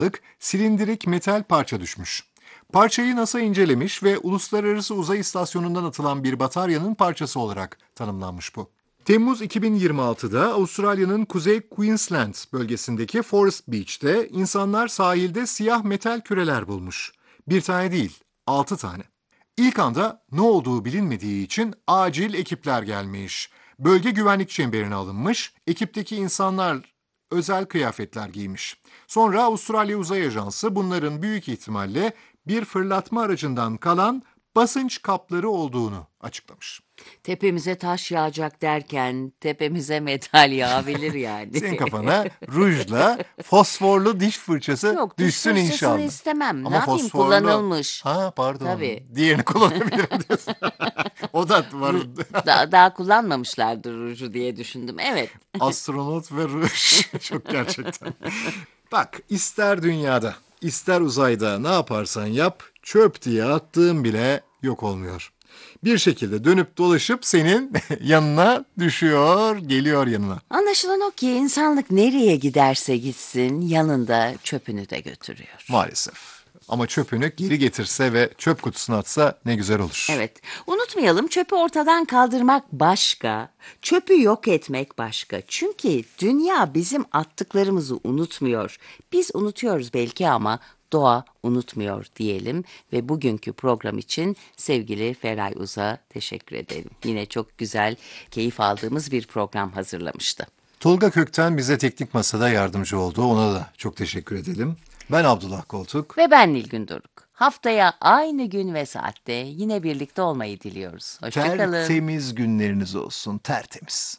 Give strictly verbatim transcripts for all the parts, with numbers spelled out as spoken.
silindirik metal parça düşmüş. Parçayı NASA incelemiş ve Uluslararası Uzay İstasyonu'ndan atılan bir bataryanın parçası olarak tanımlanmış bu. Temmuz iki bin yirmi altıda Avustralya'nın Kuzey Queensland bölgesindeki Forest Beach'te insanlar sahilde siyah metal küreler bulmuş. Bir tane değil, altı tane. İlk anda ne olduğu bilinmediği için acil ekipler gelmiş. Bölge güvenlik çemberine alınmış, ekipteki insanlar özel kıyafetler giymiş. Sonra Avustralya Uzay Ajansı bunların büyük ihtimalle bir fırlatma aracından kalan basınç kapları olduğunu açıklamış. Tepemize taş yağacak derken tepemize metal yağabilir yani. Senin kafana rujla fosforlu diş fırçası Yok, diş düşsün fırçasını inşallah. istemem. Ne Ama yapayım, fosforlu. kullanılmış. Ha pardon. Tabii. Diğerini kullanabilirim diyorsun. O da var. Da- daha kullanmamışlardır ruju diye düşündüm. Evet. Astronot ve ruj. Çok gerçekten. Bak, ister dünyada, ister uzayda ne yaparsan yap, çöp diye attığın bile yok olmuyor. Bir şekilde dönüp dolaşıp senin yanına düşüyor, geliyor yanına. Anlaşılan o ki insanlık nereye giderse gitsin yanında çöpünü de götürüyor. Maalesef. Ama çöpünü geri getirse ve çöp kutusuna atsa ne güzel olur. Evet, unutmayalım, çöpü ortadan kaldırmak başka, çöpü yok etmek başka. Çünkü dünya bizim attıklarımızı unutmuyor. Biz unutuyoruz belki ama doğa unutmuyor diyelim ve bugünkü program için sevgili Feray Uz'a teşekkür edelim. Yine çok güzel, keyif aldığımız bir program hazırlamıştı. Tolga Kökten bize teknik masada yardımcı oldu. Ona da çok teşekkür edelim. Ben Abdullah Koltuk. Ve ben Nilgün Doruk. Haftaya aynı gün ve saatte yine birlikte olmayı diliyoruz. Hoşçakalın. Tertemiz günleriniz olsun, tertemiz.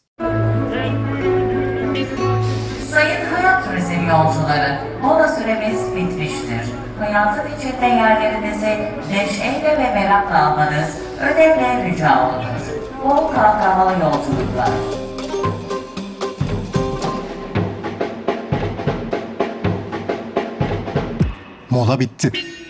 Sayın hayat turizm yolcuları, mola süremiz bitmiştir. Hayatın içinde yerlerinizi neşeyle ve merakla almanız önemli rica olunur. Bol kahkahalı yolculuklar. Mola bitti.